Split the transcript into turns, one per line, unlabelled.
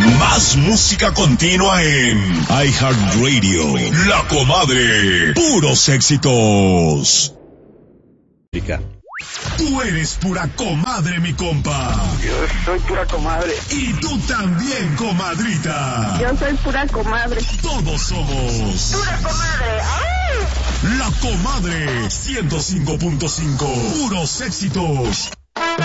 Más música continua en iHeartRadio. La Comadre. Puros éxitos. Tú eres pura comadre, mi compa.
Yo soy pura comadre.
Y tú también, comadrita.
Yo soy pura comadre.
Todos somos
Pura comadre. ¡Ay!
La Comadre 105.5. Puros éxitos.